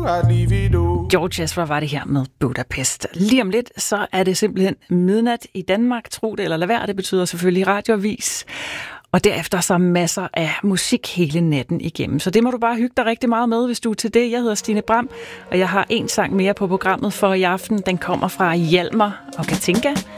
George Ezra var det her med Budapest. Lige om lidt, så er det simpelthen midnat i Danmark. Tro det eller lad være, det betyder selvfølgelig radioavis. Og derefter så masser af musik hele natten igennem. Så det må du bare hygge dig rigtig meget med, hvis du er til det. Jeg hedder Stine Bram, og jeg har en sang mere på programmet for i aften. Den kommer fra Hjalmar og Katinka.